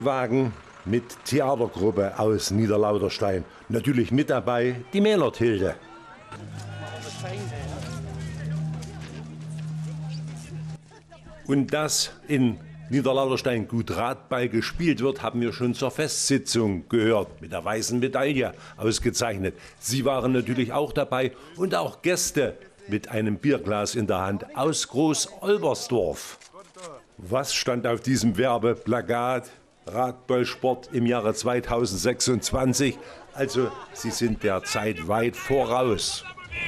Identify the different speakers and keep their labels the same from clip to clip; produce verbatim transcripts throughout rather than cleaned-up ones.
Speaker 1: Wagen mit Theatergruppe aus Niederlauterstein. Natürlich mit dabei die Mählerthilde. Und dass in Niederlauterstein gut Radball gespielt wird, haben wir schon zur Festsitzung gehört. Mit der weißen Medaille ausgezeichnet. Sie waren natürlich auch dabei und auch Gäste mit einem Bierglas in der Hand aus Groß-Olbersdorf. Was stand auf diesem Werbeplakat? Radballsport im Jahre zweitausendsechsundzwanzig. Also, Sie sind der Zeit weit voraus.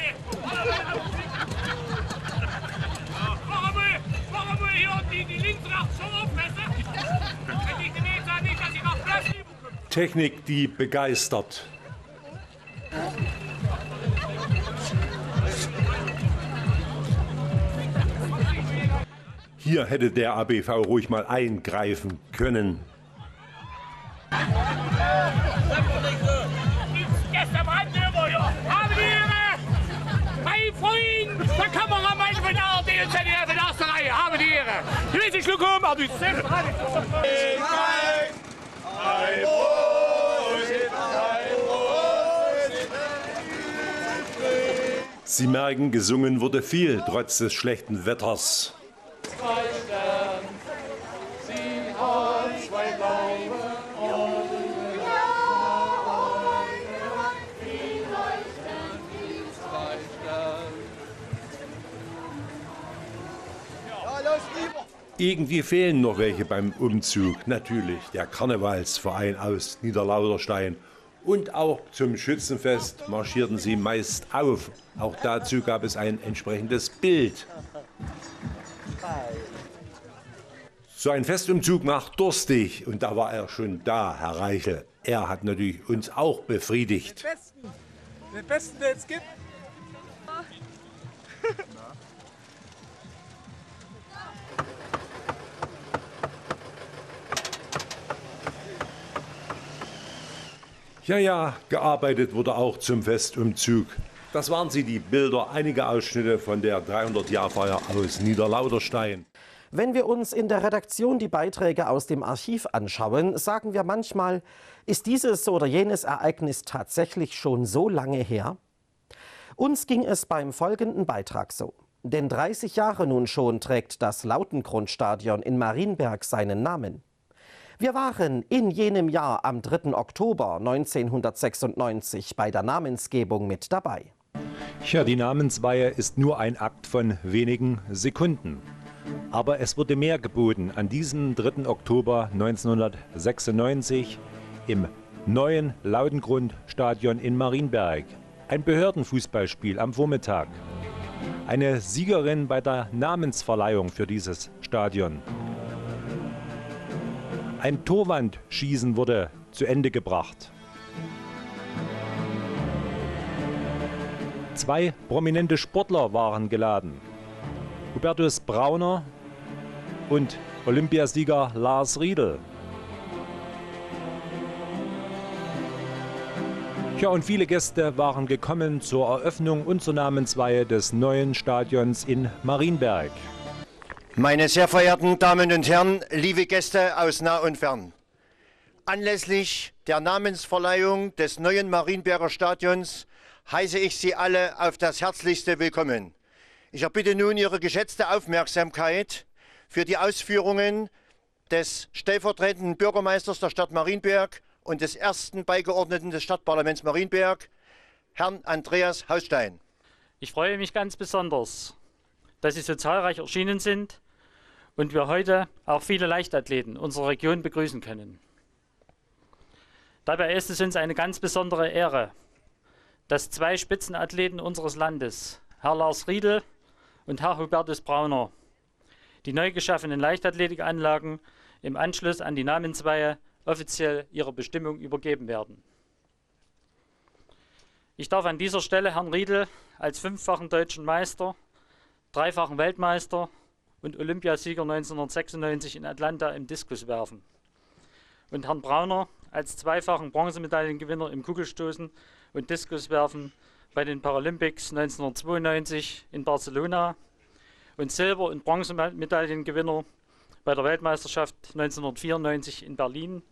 Speaker 1: Technik, die begeistert. Hier hätte der A B V ruhig mal eingreifen können.
Speaker 2: Gestern Brandnummer, ja. Haben die Ehre! Mein Freund, der Kameramann von der A R D und Z D F in der ersten Reihe. Haben die Ehre! Du willst dich schluck um, aber du bist selbst bereit.
Speaker 1: Sie merken, gesungen wurde viel, trotz des schlechten Wetters.
Speaker 3: Zwei Sterne, sie haben zwei blaue Augen. Zwei Sterne.
Speaker 4: Ja, los, lieber!
Speaker 1: Irgendwie fehlen noch welche beim Umzug. Natürlich der Karnevalsverein aus Niederlauterstein. Und auch zum Schützenfest marschierten sie meist auf. Auch dazu gab es ein entsprechendes Bild. So ein Festumzug macht durstig. Und da war er schon da, Herr Reichel. Er hat natürlich uns auch befriedigt.
Speaker 4: Den Besten, den Besten, den es gibt.
Speaker 1: Ja, ja, gearbeitet wurde auch zum Festumzug. Das waren sie, die Bilder, einige Ausschnitte von der dreihundert-Jahr-Feier aus Niederlauterstein.
Speaker 5: Wenn wir uns in der Redaktion die Beiträge aus dem Archiv anschauen, sagen wir manchmal, ist dieses oder jenes Ereignis tatsächlich schon so lange her? Uns ging es beim folgenden Beitrag so. Denn dreißig Jahre nun schon trägt das Lautengrundstadion in Marienberg seinen Namen. Wir waren in jenem Jahr am dritten Oktober neunzehnhundertsechsundneunzig bei der Namensgebung mit dabei.
Speaker 6: Ja, die Namensweihe ist nur ein Akt von wenigen Sekunden. Aber es wurde mehr geboten an diesem dritten Oktober neunzehnhundertsechsundneunzig im neuen Lautengrundstadion in Marienberg. Ein Behördenfußballspiel am Vormittag. Eine Siegerin bei der Namensverleihung für dieses Stadion. Ein Torwandschießen wurde zu Ende gebracht. Zwei prominente Sportler waren geladen. Hubertus Brauner und Olympiasieger Lars Riedel. Ja, und viele Gäste waren gekommen zur Eröffnung und zur Namensweihe des neuen Stadions in Marienberg.
Speaker 7: Meine sehr verehrten Damen und Herren, liebe Gäste aus nah und fern. Anlässlich der Namensverleihung des neuen Marienberger Stadions heiße ich Sie alle auf das herzlichste willkommen. Ich erbitte nun Ihre geschätzte Aufmerksamkeit für die Ausführungen des stellvertretenden Bürgermeisters der Stadt Marienberg und des ersten Beigeordneten des Stadtparlaments Marienberg, Herrn Andreas Hausstein.
Speaker 8: Ich freue mich ganz besonders, dass Sie so zahlreich erschienen sind und wir heute auch viele Leichtathleten unserer Region begrüßen können. Dabei ist es uns eine ganz besondere Ehre, dass zwei Spitzenathleten unseres Landes, Herr Lars Riedel und Herr Hubertus Brauner, die neu geschaffenen Leichtathletikanlagen im Anschluss an die Namensweihe offiziell ihrer Bestimmung übergeben werden. Ich darf an dieser Stelle Herrn Riedel als fünffachen deutschen Meister, dreifachen Weltmeister und Olympiasieger neunzehnhundertsechsundneunzig in Atlanta im Diskuswerfen und Herrn Brauner als zweifachen Bronzemedaillengewinner im Kugelstoßen und Diskuswerfen bei den Paralympics neunzehnhundertzweiundneunzig in Barcelona und Silber- und Bronzemedaillengewinner bei der Weltmeisterschaft neunzehnhundertvierundneunzig in Berlin